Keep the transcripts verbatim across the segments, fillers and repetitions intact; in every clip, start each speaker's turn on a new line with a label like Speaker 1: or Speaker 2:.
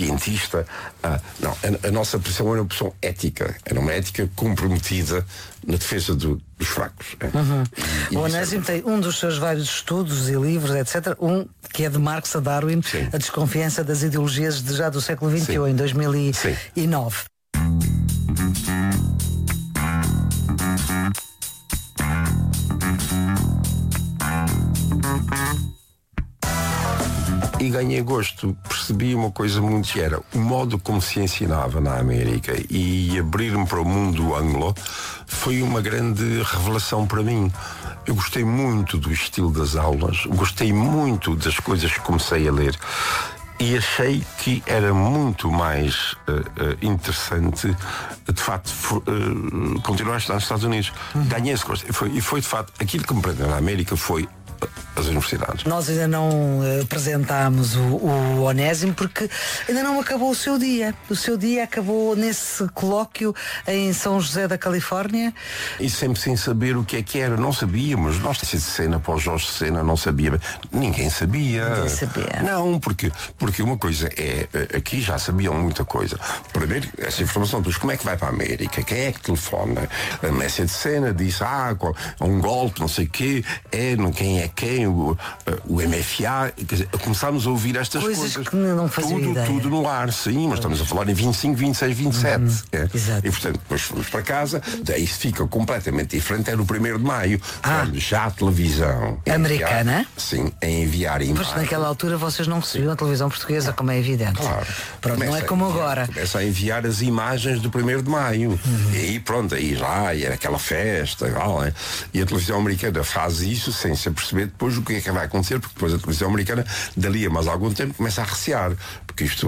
Speaker 1: cientista. Ah, não, a, a nossa posição era uma posição ética, era uma ética comprometida na defesa do, dos fracos.
Speaker 2: Uhum.
Speaker 1: E, e
Speaker 2: o Onésimo tem um dos seus vários estudos e livros, etcétera. Um que é de Marx a Darwin, Sim. A desconfiança das ideologias de já do século vinte e um, Sim. Em dois mil e nove.
Speaker 1: E ganhei gosto, percebi uma coisa muito que era o modo como se ensinava na América e abrir-me para o mundo anglo foi uma grande revelação para mim. Eu gostei muito do estilo das aulas, gostei muito das coisas que comecei a ler e achei que era muito mais uh, uh, interessante de facto for, uh, continuar a estar nos Estados Unidos. Uhum. Ganhei esse gosto e foi, e foi de facto aquilo que me prendeu na América foi as universidades.
Speaker 2: Nós ainda não uh, apresentámos o, o Onésimo porque ainda não acabou o seu dia. O seu dia acabou nesse colóquio em São José da Califórnia.
Speaker 1: E sempre sem saber o que é que era. Não sabíamos. Nós, de cena para o Jorge Sena, não sabia. Ninguém sabia.
Speaker 2: Ninguém sabia.
Speaker 1: Não, porque, porque uma coisa é, aqui já sabiam muita coisa. Primeiro, essa informação dos como é que vai para a América, quem é que telefona. A Messia de Sena disse, ah, um golpe, não sei o quê, é, quem é quem, o, o M F A, quer dizer, começámos a ouvir estas
Speaker 2: coisas,
Speaker 1: coisas.
Speaker 2: Que não fazia
Speaker 1: tudo,
Speaker 2: ideia.
Speaker 1: tudo no ar, sim, mas estamos a falar em vinte e cinco, vinte e seis, vinte e sete.
Speaker 2: Uhum.
Speaker 1: É.
Speaker 2: Exato.
Speaker 1: E portanto, depois fomos para casa, daí isso fica completamente diferente. Era o primeiro de maio,
Speaker 2: ah.
Speaker 1: quando já a televisão
Speaker 2: americana?
Speaker 1: Enviar, sim, a enviar imagens.
Speaker 2: Pois naquela altura vocês não recebiam a televisão portuguesa, como é evidente.
Speaker 1: Claro.
Speaker 2: Pronto, não é como
Speaker 1: enviar,
Speaker 2: agora.
Speaker 1: Começa a enviar as imagens do primeiro de maio. Uhum. E aí pronto, aí já, e era aquela festa. Igual, né? E a televisão americana faz isso sem se perceber depois o que é que vai acontecer, porque depois a televisão americana, dali a mais algum tempo, começa a recear, porque isto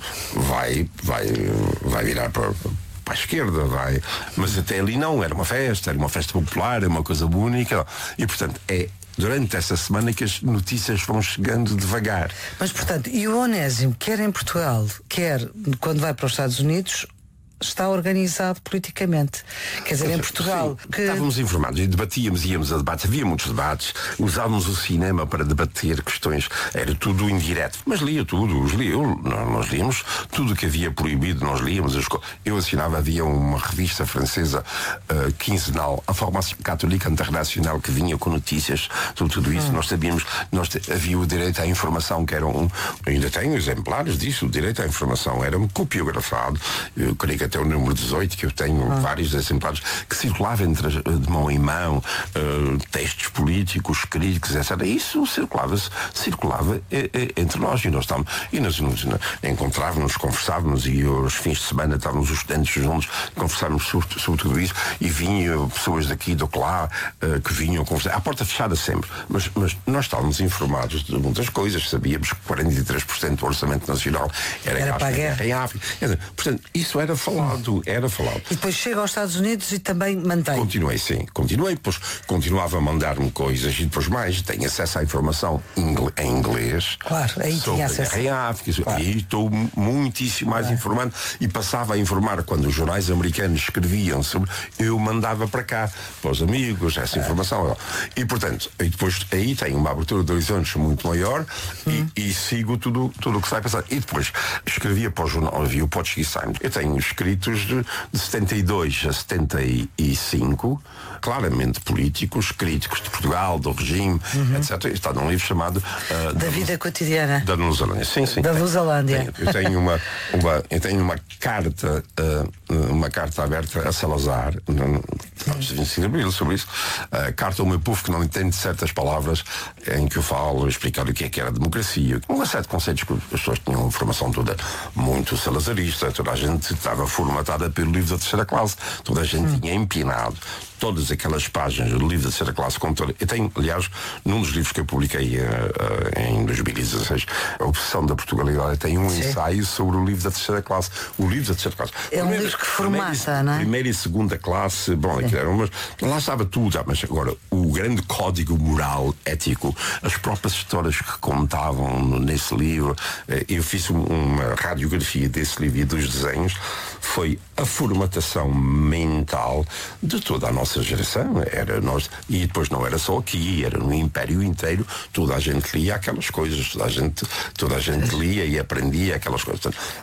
Speaker 1: vai, vai, vai virar para, para a esquerda, vai. Mas até ali não, era uma festa, era uma festa popular, era uma coisa única. E portanto, é durante essa semana que as notícias vão chegando devagar.
Speaker 2: Mas portanto, e o Onésimo, quer em Portugal, quer quando vai para os Estados Unidos, está organizado politicamente. Quer dizer, em Portugal...
Speaker 1: Sim,
Speaker 2: que...
Speaker 1: estávamos informados e debatíamos, íamos a debates, havia muitos debates, usávamos o cinema para debater questões, era tudo indireto, mas lia tudo, os lia, eu, nós líamos tudo o que havia proibido, nós líamos. Eu assinava, havia uma revista francesa uh, quinzenal, a Formação Católica Internacional, que vinha com notícias sobre tudo isso. Hum. Nós sabíamos, nós te, havia o direito à informação, que era um, ainda tenho exemplares disso, o direito à informação era um copiografado, eu creio que até o número dezoito, que eu tenho ah. vários exemplares, que circulava entre, de mão em mão, uh, textos políticos, críticos, etcétera. Isso circulava, circulava eh, eh, entre nós e nós estávamos, e nós nos, encontrávamos, conversávamos e aos fins de semana estávamos os estudantes juntos, conversávamos sobre, sobre tudo isso e vinham pessoas daqui e do lá uh, que vinham conversar, à porta fechada sempre, mas, mas nós estávamos informados de muitas coisas, sabíamos que quarenta e três por cento do orçamento nacional era,
Speaker 2: era para a guerra
Speaker 1: em África. Portanto, isso era falado. Era falado.
Speaker 2: E depois chega aos Estados Unidos e também mantém.
Speaker 1: Continuei, sim. Continuei, pois continuava a mandar-me coisas e depois mais, tenho acesso à informação em inglês.
Speaker 2: Claro, aí tinha acesso.
Speaker 1: Em África.
Speaker 2: Claro.
Speaker 1: E estou muitíssimo mais claro. informado e passava a informar quando os jornais americanos escreviam sobre, eu mandava para cá, para os amigos, essa informação. E portanto, e depois aí tenho uma abertura de horizontes muito maior hum. e, e sigo tudo tudo o que sai passar. E depois escrevia para o jornal, havia o Portuguese Times. Eu tenho escritos de, de setenta e dois a setenta e cinco, claramente políticos, críticos de Portugal, do regime, uhum. etcétera. Está num livro chamado uh,
Speaker 2: da, da vida Luz, cotidiana
Speaker 1: da Lusalândia. Sim, sim.
Speaker 2: Da Lusalândia.
Speaker 1: Eu tenho uma, uma, eu tenho uma carta, uh, uma carta aberta a Salazar, não, sobre isso. Uh, carta ao meu povo que não entende certas palavras, em que eu falo, explicar o que é que era a democracia, uma série de conceitos que as pessoas tinham uma formação toda muito salazarista, toda a gente estava formatada pelo livro da terceira classe, toda a gente hum. tinha empinado todas aquelas páginas do livro da terceira classe com toda... Eu tenho, aliás, num dos livros que eu publiquei uh, uh, em dois mil e dezesseis, a Obsessão da Portugalidade, tem um Sim. ensaio sobre o livro da terceira classe. O livro da terceira classe.
Speaker 2: É um livro que formata, não é?
Speaker 1: Primeira e segunda classe, bom, era umas, lá estava tudo, mas agora, o grande código moral, ético, as próprias histórias que contavam nesse livro, eu fiz uma radiografia desse livro e dos desenhos, foi a formatação mental de toda a nossa geração. Era nós, e depois não era só aqui, era no Império inteiro, toda a gente lia aquelas coisas, toda a gente, toda a gente lia e aprendia aquelas coisas. Portanto,